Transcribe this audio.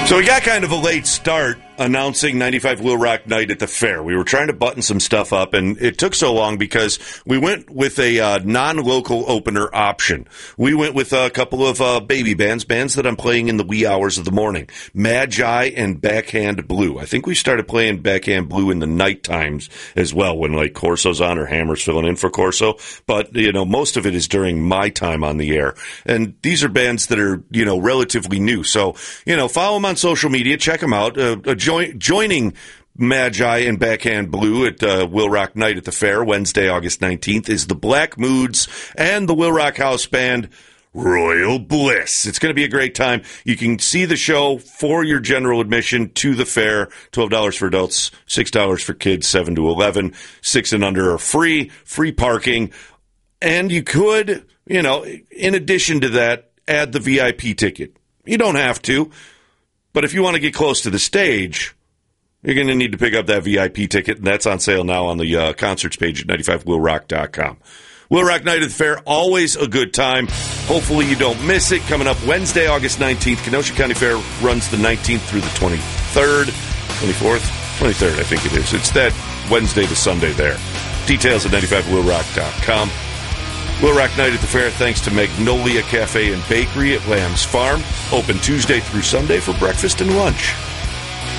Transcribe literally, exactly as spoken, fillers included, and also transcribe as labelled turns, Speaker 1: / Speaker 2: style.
Speaker 1: So we got kind of a late start announcing ninety-five Will Rock Night at the fair. We were trying to button some stuff up, and it took so long because we went with a uh, non-local opener option. We went with a couple of uh, baby bands, bands that I'm playing in the wee hours of the morning. Magi and Backhand Blue. I think we started playing Backhand Blue in the night times as well when, like, Corso's on or Hammer's filling in for Corso. But, you know, most of it is during my time on the air. And these are bands that are, you know, relatively new. So, you know, follow them on social media. Check them out. Uh, uh, join, joining Magi and Backhand Blue at uh, Will Rock Night at the fair, Wednesday, August nineteenth, is the Black Moods and the Will Rock House Band, Royal Bliss. It's going to be a great time. You can see the show for your general admission to the fair. twelve dollars for adults, six dollars for kids, seven to eleven. Six and under are free, free parking. And you could, you know, in addition to that, add the V I P ticket. You don't have to. But if you want to get close to the stage, you're going to need to pick up that V I P ticket, and that's on sale now on the uh, concerts page at ninety-five will rock dot com. Will Rock Night at the Fair, always a good time. Hopefully you don't miss it. Coming up Wednesday, August nineteenth. Kenosha County Fair runs the nineteenth through the twenty-third, twenty-fourth, twenty-third, I think it is. It's that Wednesday to Sunday there. Details at ninety-five will rock dot com. Will Rock Night at the Fair, thanks to Magnolia Cafe and Bakery at Lamb's Farm. Open Tuesday through Sunday for breakfast and lunch.